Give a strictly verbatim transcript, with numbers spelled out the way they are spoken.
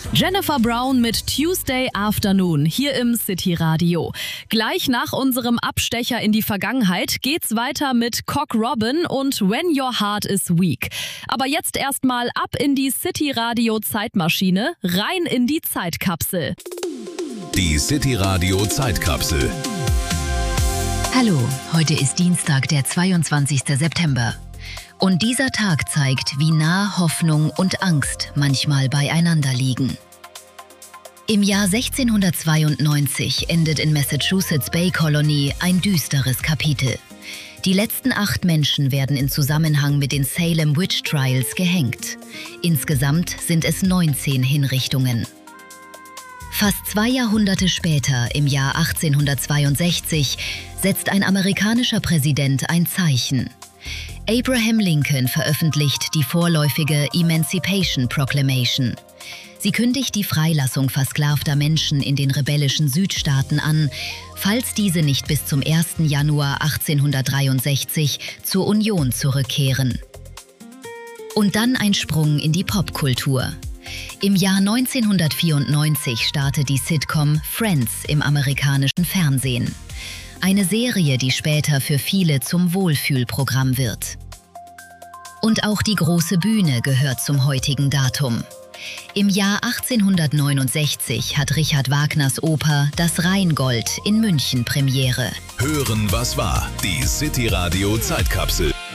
Jennifer Brown mit Tuesday Afternoon hier im City Radio. Gleich nach unserem Abstecher in die Vergangenheit geht's weiter mit Cock Robin und When Your Heart is Weak. Aber jetzt erstmal ab in die City Radio Zeitmaschine, rein in die Zeitkapsel. Die City Radio Zeitkapsel. Hallo, heute ist Dienstag, der zweiundzwanzigster September. Und dieser Tag zeigt, wie nah Hoffnung und Angst manchmal beieinander liegen. Im Jahr sechzehnhundertzweiundneunzig endet in Massachusetts Bay Colony ein düsteres Kapitel. Die letzten acht Menschen werden in Zusammenhang mit den Salem Witch Trials gehängt. Insgesamt sind es neunzehn Hinrichtungen. Fast zwei Jahrhunderte später, im Jahr achtzehnhundertzweiundsechzig, setzt ein amerikanischer Präsident ein Zeichen. Abraham Lincoln veröffentlicht die vorläufige Emancipation Proclamation. Sie kündigt die Freilassung versklavter Menschen in den rebellischen Südstaaten an, falls diese nicht bis zum ersten Januar achtzehnhundertdreiundsechzig zur Union zurückkehren. Und dann ein Sprung in die Popkultur. Im Jahr neunzehnhundertvierundneunzig startet die Sitcom Friends im amerikanischen Fernsehen. Eine Serie, die später für viele zum Wohlfühlprogramm wird. Und auch die große Bühne gehört zum heutigen Datum. Im Jahr achtzehnhundertneunundsechzig hat Richard Wagners Oper Das Rheingold in München Premiere. Hören, was war? Die City Radio Zeitkapsel.